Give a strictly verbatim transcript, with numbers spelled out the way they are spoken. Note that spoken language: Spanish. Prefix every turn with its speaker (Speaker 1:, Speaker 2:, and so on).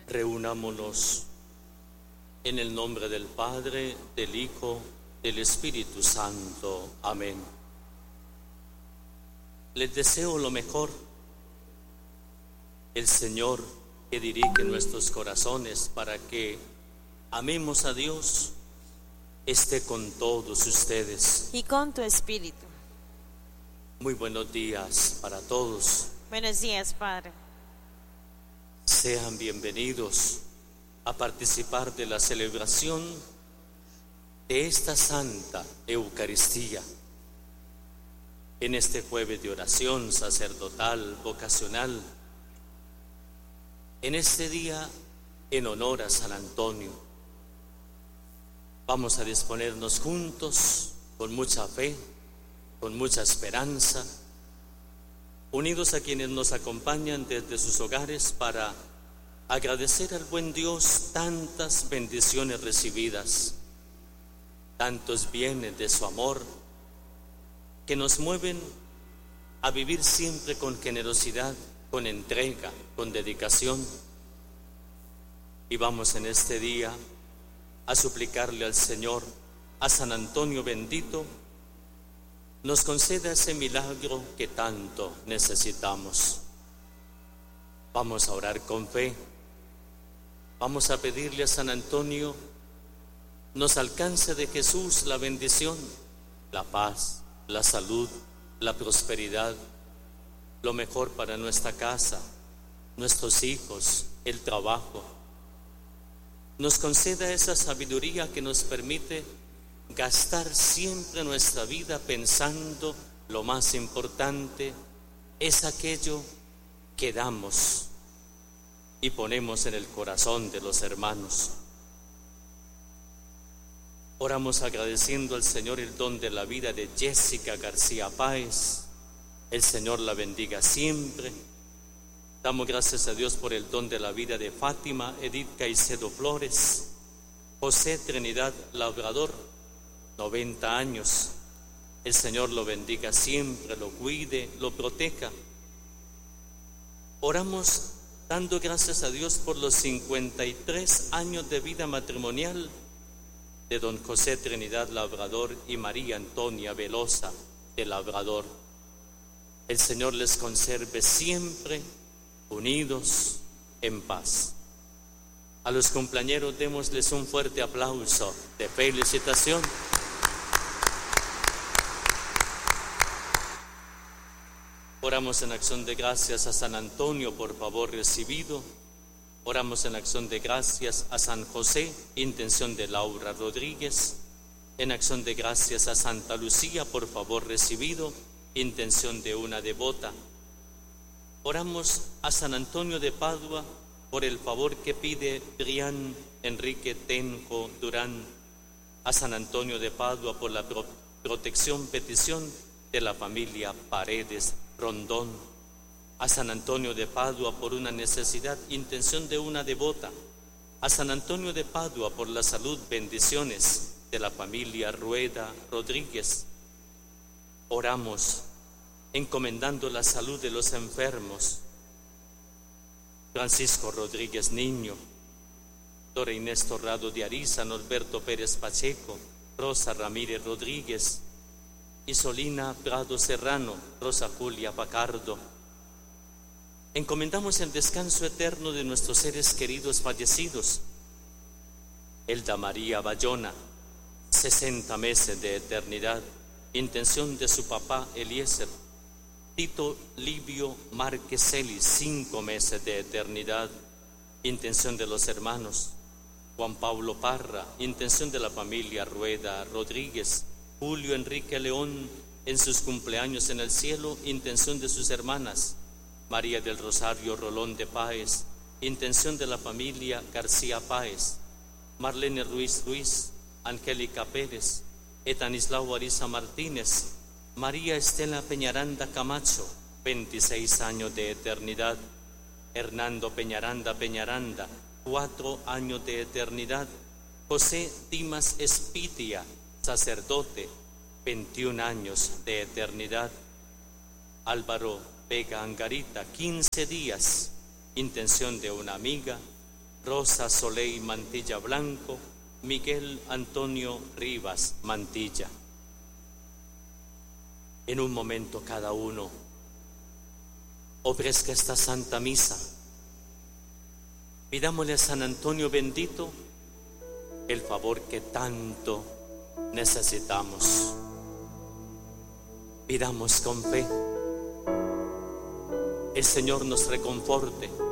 Speaker 1: Reunámonos en el nombre del Padre, del Hijo, del Espíritu Santo. Amén. Les deseo lo mejor. El Señor que dirige nuestros corazones para que amemos a Dios esté con todos ustedes.
Speaker 2: Y con tu espíritu.
Speaker 1: Muy buenos días para todos.
Speaker 2: Buenos días, Padre.
Speaker 1: Sean bienvenidos a participar de la celebración de esta Santa Eucaristía. En este jueves de oración sacerdotal, vocacional, en este día en honor a San Antonio, vamos a disponernos juntos con mucha fe, con mucha esperanza, unidos a quienes nos acompañan desde sus hogares para agradecer al buen Dios tantas bendiciones recibidas, tantos bienes de su amor que nos mueven a vivir siempre con generosidad, con entrega, con dedicación. Y vamos en este día a suplicarle al Señor, a San Antonio bendito, nos conceda ese milagro que tanto necesitamos. Vamos a orar con fe. Vamos a pedirle a San Antonio nos alcance de Jesús la bendición, la paz, la salud, la prosperidad, lo mejor para nuestra casa, nuestros hijos, el trabajo. Nos conceda esa sabiduría que nos permite gastar siempre nuestra vida pensando lo más importante es aquello que damos y ponemos en el corazón de los hermanos. Oramos agradeciendo al Señor el don de la vida de Jessica García Páez. El Señor la bendiga siempre. Damos gracias a Dios por el don de la vida de Fátima Edith Caicedo Flores. José Trinidad Labrador, noventa años. El Señor lo bendiga siempre, lo cuide, lo proteja. Oramos dando gracias a Dios por los cincuenta y tres años de vida matrimonial de don José Trinidad Labrador y María Antonia Velosa de Labrador. El Señor les conserve siempre unidos en paz. A los cumpleañeros démosles un fuerte aplauso de felicitación. Oramos en acción de gracias a San Antonio por favor recibido. Oramos en acción de gracias a San José, intención de Laura Rodríguez. En acción de gracias a Santa Lucía por favor recibido, intención de una devota. Oramos a San Antonio de Padua por el favor que pide Brian Enrique Tenjo Durán. A San Antonio de Padua por la pro protección, petición de la familia Paredes Rondón. A San Antonio de Padua por una necesidad, intención de una devota. A San Antonio de Padua por la salud, bendiciones de la familia Rueda Rodríguez. Oramos encomendando la salud de los enfermos. Francisco Rodríguez Niño, Dora Inés Torrado de Ariza, Norberto Pérez Pacheco, Rosa Ramírez Rodríguez, Isolina Prado Serrano, Rosa Julia Pacardo. Encomendamos el descanso eterno de nuestros seres queridos fallecidos. Elda María Bayona, sesenta meses de eternidad, intención de su papá Eliezer. Tito Livio Márquez Celis, cinco meses de eternidad, intención de los hermanos. Juan Pablo Parra, intención de la familia Rueda Rodríguez. Julio Enrique León, en sus cumpleaños en el cielo, intención de sus hermanas. María del Rosario Rolón de Páez, intención de la familia García Páez. Marlene Ruiz Ruiz, Angélica Pérez, Etanislao Ariza Martínez, María Estela Peñaranda Camacho, veintiséis años de eternidad. Hernando Peñaranda Peñaranda, cuatro años de eternidad. José Dimas Espitia, sacerdote, veintiún años de eternidad. Álvaro Vega Angarita, quince días, intención de una amiga. Rosa Soleil Mantilla Blanco, Miguel Antonio Rivas Mantilla. En un momento cada uno ofrezca esta Santa Misa. Pidámosle a San Antonio bendito el favor que tanto necesitamos. Pidamos con fe. El Señor nos reconforte.